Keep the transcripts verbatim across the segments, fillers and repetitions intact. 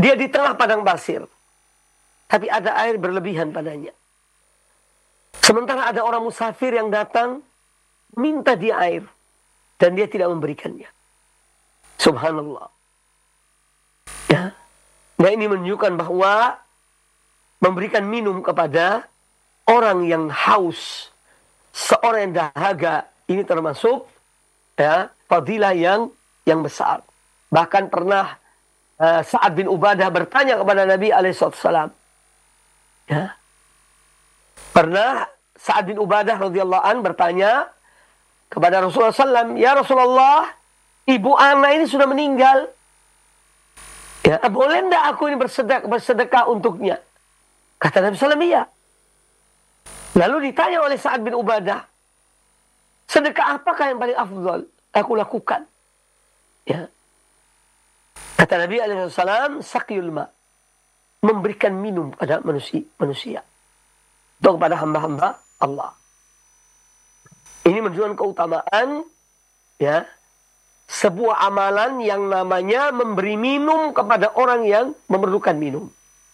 Dia di tengah padang pasir, tapi ada air berlebihan padanya. Sementara ada orang musafir yang datang minta dia air dan dia tidak memberikannya. Subhanallah. Ya. Nah, ini menunjukkan bahwa memberikan minum kepada orang yang haus, seorang yang dahaga, ini termasuk ya, fadilah yang yang besar. Bahkan pernah uh, Sa'ad bin Ubadah bertanya kepada Nabi alaihi wasallam. Ya. Pernah Sa'ad bin Ubadah radhiyallahu an bertanya kepada Rasulullah shallallahu alaihi wasallam, "Ya Rasulullah, ibu anak ini sudah meninggal. Ya, boleh enggak aku ini bersedekah, bersedekah untuknya?" Kata Nabi shallallahu alaihi wasallam, "Iya." Lalu ditanya oleh Sa'ad bin Ubadah, "Sedekah apakah yang paling afdal aku lakukan?" Ya. Kata Nabi alaihi wasallam, "Saqyul ma." Memberikan minum pada manusia, manusia. Atau kepada hamba-hamba Allah. Ini menunjukkan keutamaan ya, sebuah amalan yang namanya memberi minum kepada orang yang memerlukan minum.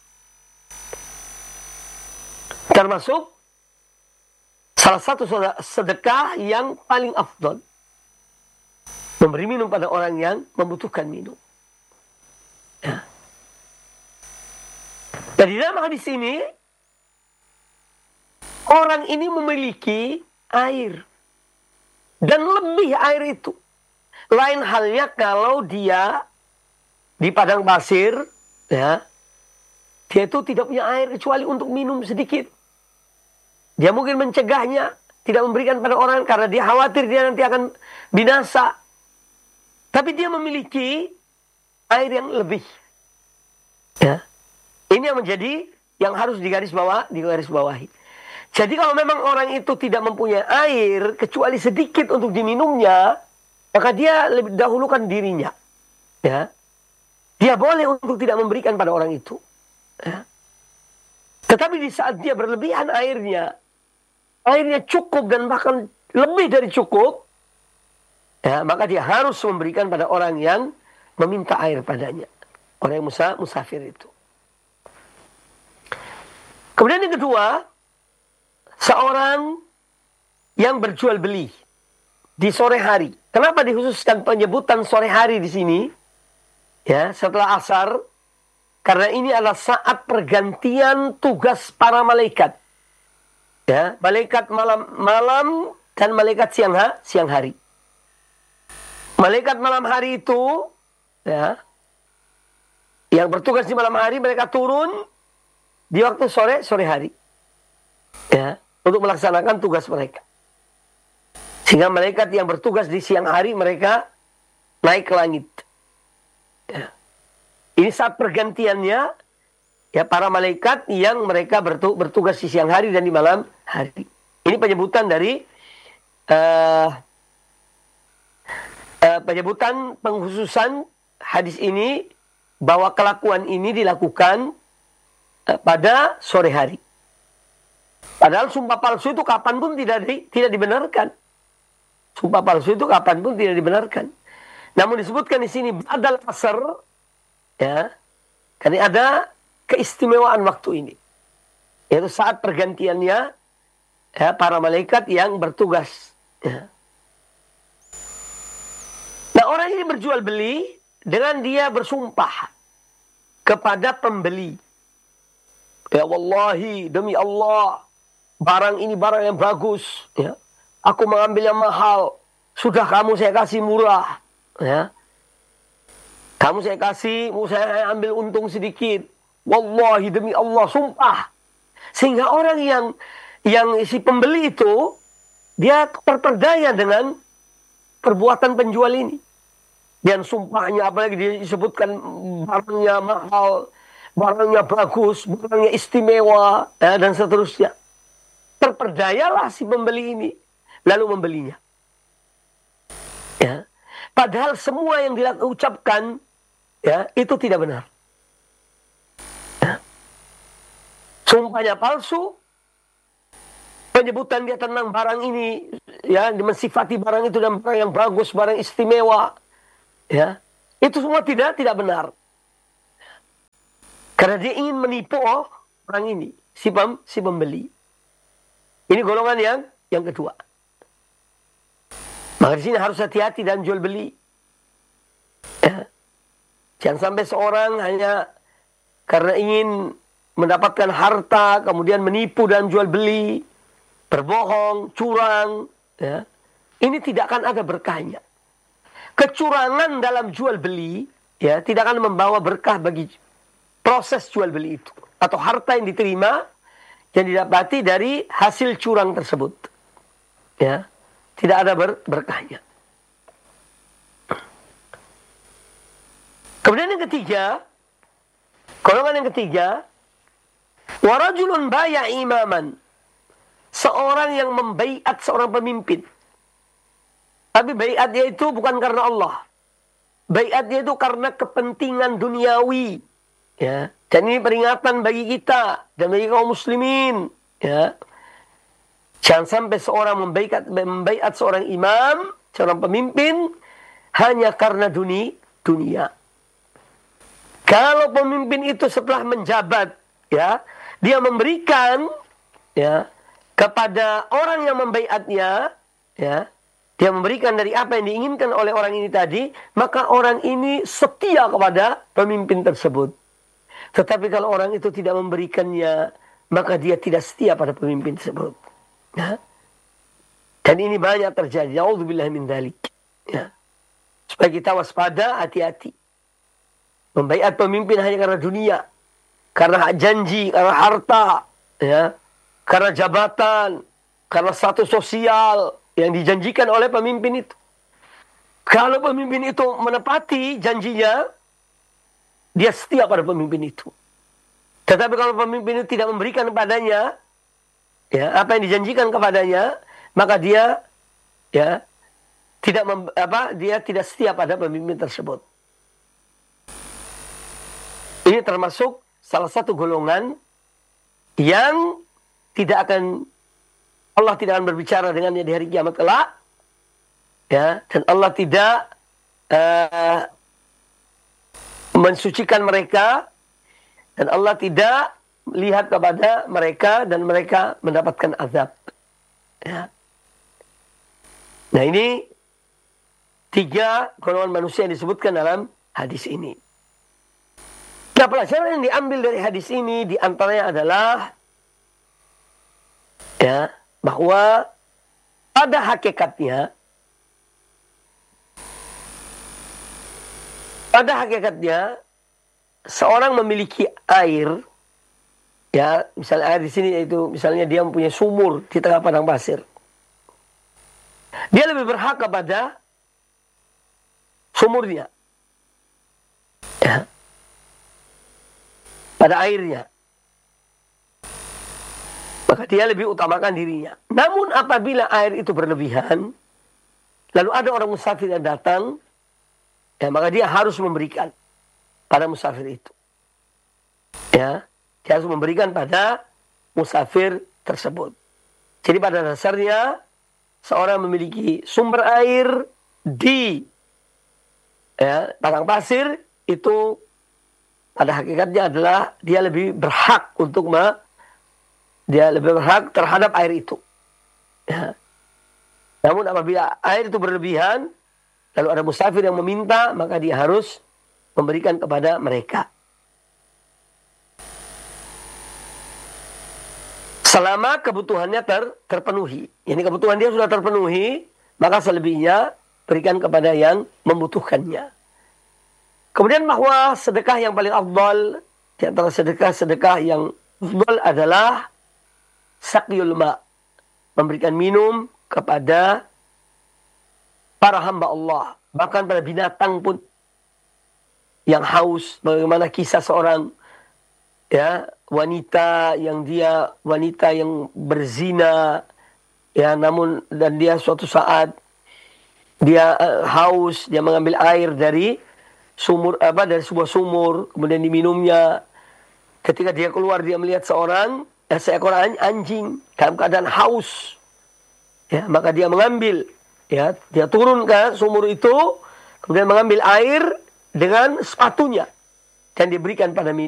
Termasuk salah satu sedekah yang paling afdal. Memberi minum pada orang yang membutuhkan minum. Ya. Dan di dalam hadis ini, orang ini memiliki air. Dan lebih air itu. Lain halnya kalau dia di padang pasir, ya, dia itu tidak punya air kecuali untuk minum sedikit. Dia mungkin mencegahnya, tidak memberikan pada orang karena dia khawatir dia nanti akan binasa. Tapi dia memiliki air yang lebih. Ya. Ini yang menjadi yang harus digaris bawah, digaris bawahi. Jadi kalau memang orang itu tidak mempunyai air kecuali sedikit untuk diminumnya, maka dia lebih dahulukan dirinya. Ya. Dia boleh untuk tidak memberikan pada orang itu. Ya. Tetapi di saat dia berlebihan airnya, airnya cukup dan bahkan lebih dari cukup, ya, maka dia harus memberikan pada orang yang meminta air padanya. Orang yang musa, musafir itu. Kemudian yang kedua, seorang yang berjual beli di sore hari. Kenapa dikhususkan penyebutan sore hari di sini? Ya, setelah asar. Karena ini adalah saat pergantian tugas para malaikat. Ya, malaikat malam malam dan malaikat siang ha, siang hari. Malaikat malam hari itu, ya, yang bertugas di malam hari, mereka turun di waktu sore sore hari. Ya, untuk melaksanakan tugas mereka. Sehingga malaikat yang bertugas di siang hari mereka naik ke langit. Ya. Ini saat pergantiannya ya para malaikat yang mereka bertugas di siang hari dan di malam hari. Ini penyebutan dari uh, uh, penyebutan pengkhususan hadis ini bahwa kelakuan ini dilakukan uh, pada sore hari. Padahal sumpah palsu itu kapanpun tidak di, tidak dibenarkan. Sumpah palsu itu kapanpun tidak dibenarkan. Namun disebutkan di sini badal asar, ya, karena ada keistimewaan waktu ini, yaitu saat pergantiannya ya, para malaikat yang bertugas. Ya. Nah, orang ini berjual beli dengan dia bersumpah kepada pembeli. Ya wallahi, demi Allah, barang ini barang yang bagus. Ya. Aku mengambil yang mahal. Sudah kamu saya kasih murah. Ya. Kamu saya kasih, mau saya ambil untung sedikit. Wallahi, demi Allah, sumpah. Sehingga orang yang yang si pembeli itu, dia terperdaya dengan perbuatan penjual ini. Dan sumpahnya, apalagi disebutkan barangnya mahal, barangnya bagus, barangnya istimewa, ya, dan seterusnya. Terperdayalah si pembeli ini, lalu membelinya. Ya. Padahal semua yang diucapkan, ya, itu tidak benar. Ya. Sumpahnya palsu, penyebutan dia tentang barang ini, ya, mensifati barang itu dan barang yang bagus, barang istimewa, ya, itu semua tidak tidak benar. Karena dia ingin menipu oh, orang ini, si, pem, si pembeli. Ini golongan yang yang kedua. Maka di sini harus hati-hati dalam jual beli. Ya. Jangan sampai seorang hanya karena ingin mendapatkan harta, kemudian menipu dalam jual beli, berbohong, curang. Ya. Ini tidak akan ada berkahnya. Kecurangan dalam jual beli ya tidak akan membawa berkah bagi proses jual beli itu. Atau harta yang diterima yang didapati dari hasil curang tersebut. Ya, tidak ada ber berkahnya. Kemudian yang ketiga, golongan yang ketiga, warajulun baya imaman. Seorang yang membaiat seorang pemimpin. Tapi baiatnya itu bukan karena Allah. Baiatnya itu karena kepentingan duniawi. Ya, dan ini peringatan bagi kita dan bagi kaum muslimin. Ya, jangan sampai seorang membaiat, membaiat seorang imam, seorang pemimpin hanya karena dunia. dunia. Kalau pemimpin itu setelah menjabat, ya, dia memberikan, ya, kepada orang yang membaiatnya, ya, dia memberikan dari apa yang diinginkan oleh orang ini tadi, maka orang ini setia kepada pemimpin tersebut. Tetapi kalau orang itu tidak memberikannya, maka dia tidak setia pada pemimpin tersebut. Ya. Dan ini banyak terjadi. Na'udzubillah min dzalik. Ya. Supaya kita waspada, hati-hati. Membaiat pemimpin hanya karena dunia, karena janji, karena harta, ya, karena jabatan, karena status sosial yang dijanjikan oleh pemimpin itu. Kalau pemimpin itu menepati janjinya, dia setia pada pemimpin itu. Tetapi kalau pemimpin itu tidak memberikan kepadanya, ya, apa yang dijanjikan kepadanya, maka dia, ya, tidak mem, apa, dia tidak setia pada pemimpin tersebut. Ini termasuk salah satu golongan yang tidak akan, Allah tidak akan berbicara dengannya di hari kiamat kelak, ya, dan Allah tidak uh, mensucikan mereka, dan Allah tidak lihat kepada mereka dan mereka mendapatkan azab. Ya. Nah, ini tiga golongan manusia yang disebutkan dalam hadis ini. Nah, pelajaran yang diambil dari hadis ini diantaranya adalah, ya, bahwa pada hakikatnya Pada hakikatnya, seorang memiliki air, ya, misalnya air di sini yaitu, misalnya dia mempunyai sumur di tengah padang pasir. Dia lebih berhak kepada sumurnya, ya, pada airnya. Maka dia lebih utamakan dirinya. Namun apabila air itu berlebihan, lalu ada orang musafir yang datang, ya, maka dia harus memberikan pada musafir itu. Ya, dia harus memberikan pada musafir tersebut. Jadi pada dasarnya seorang memiliki sumber air di, ya, padang pasir itu pada hakikatnya adalah dia lebih berhak untuk me, dia lebih berhak terhadap air itu. Ya. Namun apabila air itu berlebihan, lalu ada musafir yang meminta, maka dia harus memberikan kepada mereka. Selama kebutuhannya ter, terpenuhi. Ini kebutuhan dia sudah terpenuhi, maka selebihnya berikan kepada yang membutuhkannya. Kemudian bahwa sedekah yang paling afdal, di antara sedekah-sedekah yang afdal adalah saqyul ma, memberikan minum kepada para hamba Allah, bahkan pada binatang pun yang haus. Bagaimana kisah seorang, ya, wanita yang dia wanita yang berzina, ya, namun dan dia suatu saat dia uh, haus, dia mengambil air dari sumur, apa, dari sebuah sumur, kemudian diminumnya. Ketika dia keluar, dia melihat seorang, eh, seekor anjing dalam keadaan haus, ya, maka dia mengambil. Ya, dia turun ke sumur itu, kemudian mengambil air dengan sepatunya dan diberikan pada